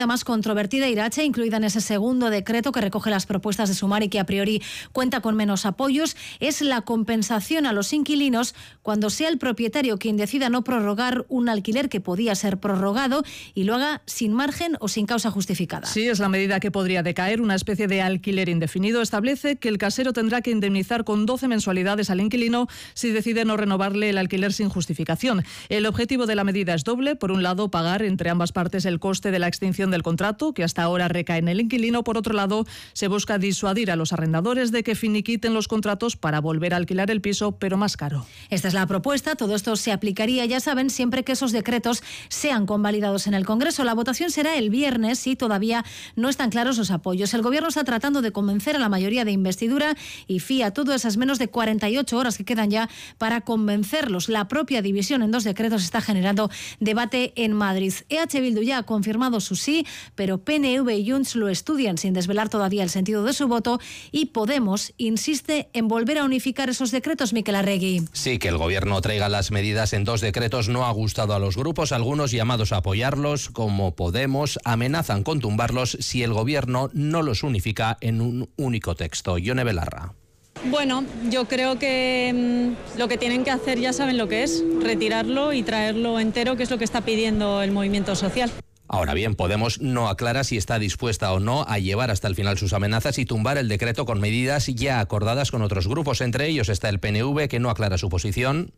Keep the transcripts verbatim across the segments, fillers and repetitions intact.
más controvertida, Irache, incluida en ese segundo decreto que recoge las propuestas de Sumar y que a priori cuenta con menos apoyos, es la compensación a los inquilinos cuando sea el propietario quien decida no prorrogar un alquiler que podía ser prorrogado y lo haga sin margen o sin causa justificada. Sí, es la medida que podría decaer, una especie de alquiler indefinido. Establece que el casero tendrá que indemnizar con doce mensualidades al inquilino si decide no renovarle el alquiler sin justificación. El objetivo de la medida es doble. Por un lado, pagar entre ambas partes el coste de la extinción del contrato, que hasta ahora recae en el inquilino. Por otro lado, se busca disuadir a los arrendadores de que finiquiten los contratos para volver a alquilar el piso, pero más caro. Esta es la propuesta. Todo esto se aplicaría, ya saben, siempre que esos decretos sean convalidados en el Congreso. La votación será el viernes y todavía no están claros los apoyos. El Gobierno está tratando de convencer a la mayoría de investidura y fía todo esas menos de cuarenta y ocho horas que quedan ya para convencerlos. La propia división en dos decretos está generando debate en Madrid. E H Bildu ya ha confirmado su sí, pero P N V y Junts lo estudian sin desvelar todavía el sentido de su voto y Podemos insiste en volver a unificar esos decretos, Miquel Arregui. Sí, que el Gobierno traiga las medidas en dos decretos no ha gustado a los grupos. Algunos llamados a apoyarlos, como Podemos, amenazan con tumbarlos si el Gobierno no los unifica en un único texto. Yone Belarra. Bueno, yo creo que mmm, lo que tienen que hacer ya saben lo que es, retirarlo y traerlo entero, que es lo que está pidiendo el movimiento social. Ahora bien, Podemos no aclara si está dispuesta o no a llevar hasta el final sus amenazas y tumbar el decreto con medidas ya acordadas con otros grupos. Entre ellos está el P N V, que no aclara su posición.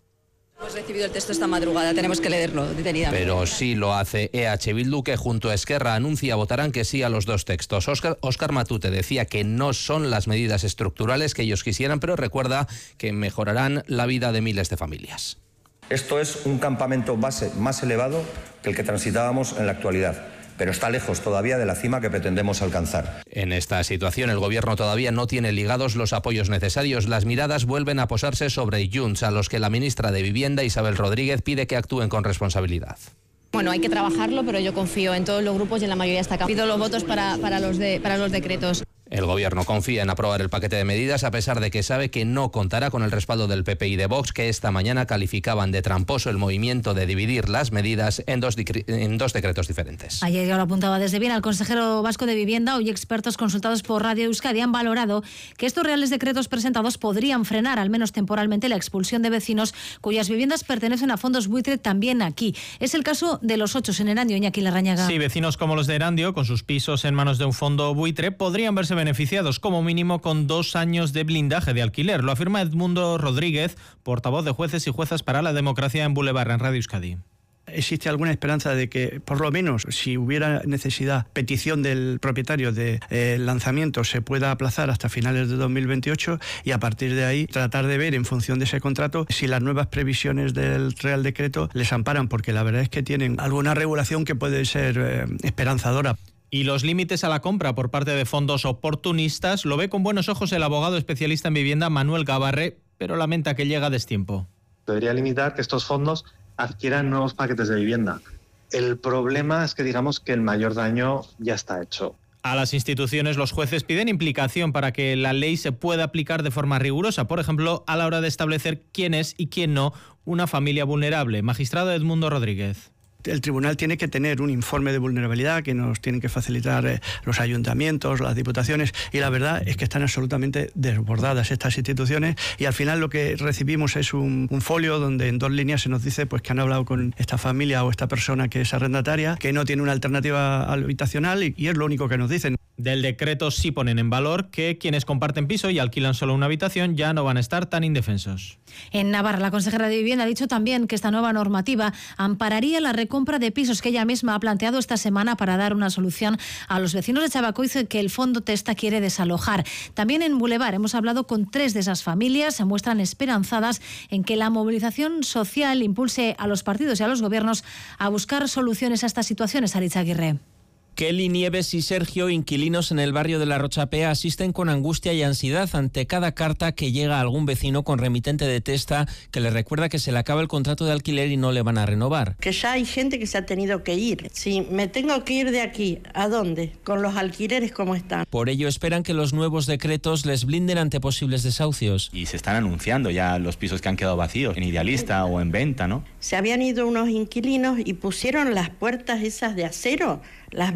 Hemos recibido el texto esta madrugada, tenemos que leerlo detenidamente. Pero sí lo hace E H Bildu, que junto a Esquerra anuncia votarán que sí a los dos textos. Óscar, Óscar Matute decía que no son las medidas estructurales que ellos quisieran, pero recuerda que mejorarán la vida de miles de familias. Esto es un campamento base más elevado que el que transitábamos en la actualidad, pero está lejos todavía de la cima que pretendemos alcanzar. En esta situación, el Gobierno todavía no tiene ligados los apoyos necesarios. Las miradas vuelven a posarse sobre Junts, a los que la ministra de Vivienda, Isabel Rodríguez, pide que actúen con responsabilidad. Bueno, hay que trabajarlo, pero yo confío en todos los grupos y en la mayoría está acá. Pido los votos para, para, los, de, para los decretos. El Gobierno confía en aprobar el paquete de medidas, a pesar de que sabe que no contará con el respaldo del P P y de Vox, que esta mañana calificaban de tramposo el movimiento de dividir las medidas en dos, en dos decretos diferentes. Ayer ya lo apuntaba desde bien al consejero vasco de Vivienda. Hoy expertos consultados por Radio Euskadi han valorado que estos reales decretos presentados podrían frenar, al menos temporalmente, la expulsión de vecinos cuyas viviendas pertenecen a fondos buitre también aquí. Es el caso de Los Ochos en Erandio, Iñaki Larrañaga. Sí, vecinos como los de Erandio, con sus pisos en manos de un fondo buitre, podrían verse beneficiados como mínimo con dos años de blindaje de alquiler. Lo afirma Edmundo Rodríguez, portavoz de Jueces y Juezas para la Democracia en Boulevard, en Radio Euskadi. ¿Existe alguna esperanza de que, por lo menos, si hubiera necesidad, petición del propietario de eh, lanzamiento, se pueda aplazar hasta finales de dos mil veintiocho y a partir de ahí tratar de ver, en función de ese contrato, si las nuevas previsiones del Real Decreto les amparan? Porque la verdad es que tienen alguna regulación que puede ser eh, esperanzadora. Y los límites a la compra por parte de fondos oportunistas lo ve con buenos ojos el abogado especialista en vivienda Manuel Gabarre, pero lamenta que llega a destiempo. Debería limitar que estos fondos adquieran nuevos paquetes de vivienda. El problema es que digamos que el mayor daño ya está hecho. A las instituciones los jueces piden implicación para que la ley se pueda aplicar de forma rigurosa, por ejemplo, a la hora de establecer quién es y quién no una familia vulnerable. Magistrado Edmundo Rodríguez. El tribunal tiene que tener un informe de vulnerabilidad que nos tienen que facilitar eh, los ayuntamientos, las diputaciones, y la verdad es que están absolutamente desbordadas estas instituciones, y al final lo que recibimos es un, un folio donde en dos líneas se nos dice pues que han hablado con esta familia o esta persona que es arrendataria, que no tiene una alternativa habitacional, y, y es lo único que nos dicen. Del decreto sí ponen en valor que quienes comparten piso y alquilan solo una habitación ya no van a estar tan indefensos. En Navarra, la consejera de Vivienda ha dicho también que esta nueva normativa ampararía la recompra de pisos que ella misma ha planteado esta semana para dar una solución a los vecinos de Chabacoiz que el Fondo Testa quiere desalojar. También en Boulevard hemos hablado con tres de esas familias, se muestran esperanzadas en que la movilización social impulse a los partidos y a los gobiernos a buscar soluciones a estas situaciones. Aritz Aguirre. Kelly Nieves y Sergio, inquilinos en el barrio de La Rochapea, asisten con angustia y ansiedad ante cada carta que llega a algún vecino con remitente de Testa que le recuerda que se le acaba el contrato de alquiler y no le van a renovar. Que ya hay gente que se ha tenido que ir. Si me tengo que ir de aquí, ¿a dónde? Con los alquileres como están. Por ello esperan que los nuevos decretos les blinden ante posibles desahucios. Y se están anunciando ya los pisos que han quedado vacíos, en Idealista o en venta, ¿no? Se habían ido unos inquilinos y pusieron las puertas esas de acero, las